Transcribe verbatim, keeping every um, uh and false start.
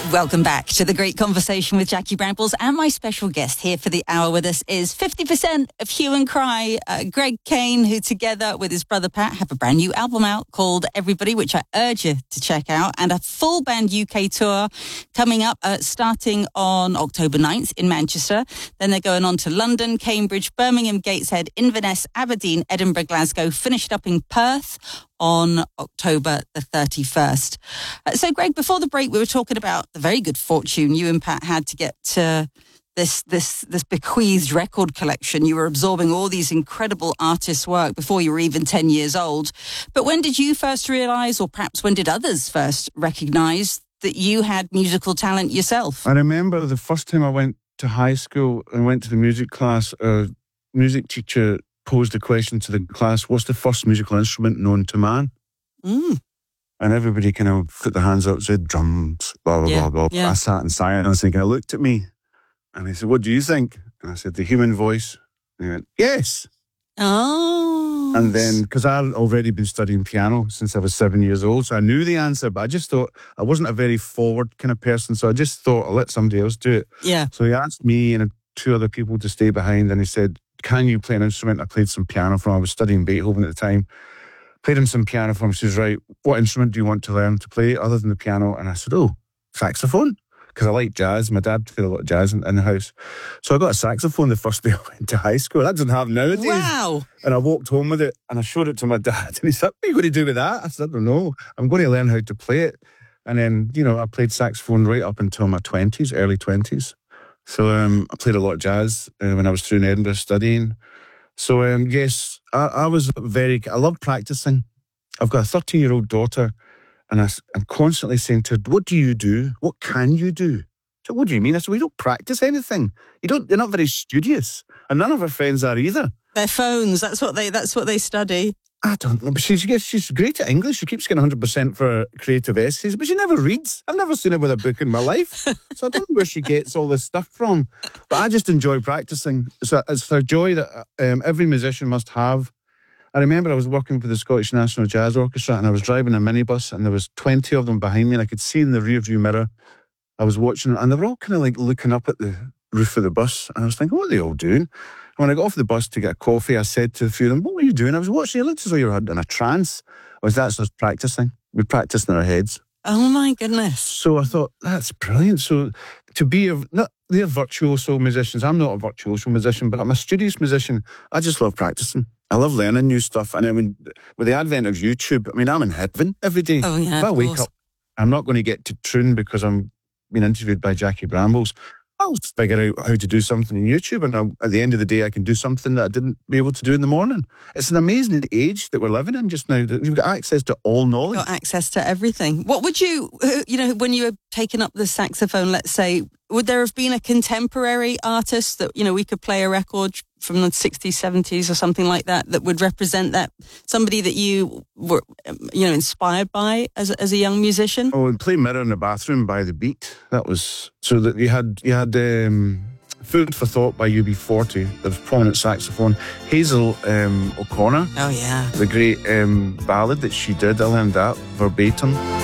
Welcome back to the great conversation with Jackie Brambles, and my special guest here for the hour with us is fifty percent of Hue and Cry, uh, Greg Kane, who together with his brother Pat have a brand new album out called Everybody, which I urge you to check out, and a full band U K tour coming up uh, starting on October ninth in Manchester. Then they're going on to London, Cambridge, Birmingham, Gateshead, Inverness, Aberdeen, Edinburgh, Glasgow, finished up in Perth on October the thirty-first. Uh, so, Greg, before the break, we were talking about the very good fortune you and Pat had to get to this this this bequeathed record collection. You were absorbing all these incredible artists' work before you were even ten years old. But when did you first realise, or perhaps when did others first recognise that you had musical talent yourself? I remember the first time I went to high school and went to the music class, a music teacher posed a question to the class, what's the first musical instrument known to man? Mm. And everybody kind of put their hands up, said drums, blah, blah, Yeah, blah, blah. yeah. I sat in silence and kind of looked at me and he said, what do you think? And I said, the human voice. And he went, yes. Oh. And then, because I'd already been studying piano since I was seven years old, so I knew the answer, but I just thought, I wasn't a very forward kind of person, so I just thought I'll let somebody else do it. Yeah. So he asked me and two other people to stay behind, and he said, can you play an instrument? I played some piano for him. I was studying Beethoven at the time. Played him some piano for him. She was right, what instrument do you want to learn to play other than the piano? And I said, oh, saxophone. Because I like jazz. My dad played a lot of jazz in, in the house. So I got a saxophone the first day I went to high school. That doesn't have nowadays. Wow. And I walked home with it and I showed it to my dad. And he said, what are you going to do with that? I said, I don't know. I'm going to learn how to play it. And then, you know, I played saxophone right up until my twenties, early twenties. So um, I played a lot of jazz uh, when I was through in Edinburgh studying. So um, yes, I, I was very, I love practicing. I've got a thirteen-year-old daughter and I, I'm constantly saying to her, what do you do? What can you do? So what do you mean? I said, we don't practice anything. You don't, you're not very studious. And none of her friends are either. Their phones, that's what they that's what they study. I don't know, but she's, she's great at English. She keeps getting one hundred percent for creative essays, but she never reads. I've never seen her with a book in my life. So I don't know where she gets all this stuff from. But I just enjoy practicing. So it's a joy that um, every musician must have. I remember I was working for the Scottish National Jazz Orchestra and I was driving a minibus and there was twenty of them behind me and I could see in the rearview mirror, I was watching them and they were all kind of like looking up at the roof of the bus and I was thinking, what are they all doing? When I got off the bus to get a coffee, I said to a few of them, what were you doing? I was watching, it looked as though you were in a trance. I was, that's us practicing. We practiced in our heads. Oh my goodness. So I thought, that's brilliant. So to be a, not, they're virtuoso musicians. I'm not a virtuoso musician, but I'm a studious musician. I just love practicing. I love learning new stuff. And I mean, with the advent of YouTube, I mean, I'm in heaven every day. Oh yeah. If I wake course. up, I'm not going to get to tune because I'm being interviewed by Jackie Brambles. I'll figure out how to do something in YouTube, and I'll, at the end of the day, I can do something that I didn't be able to do in the morning. It's an amazing age that we're living in just now. That you've got access to all knowledge. Got access to everything. What would you, you know, when you were taking up the saxophone, let's say, would there have been a contemporary artist that, you know, we could play a record from the sixties, seventies or something like that that would represent that, somebody that you were, you know, inspired by as a, as a young musician? Oh, and play Mirror in the Bathroom by The Beat. That was, so that you had, you had um, Food for Thought by U B forty, the prominent saxophone. Hazel um, O'Connor. Oh, yeah. The great um, ballad that she did, I learned that verbatim.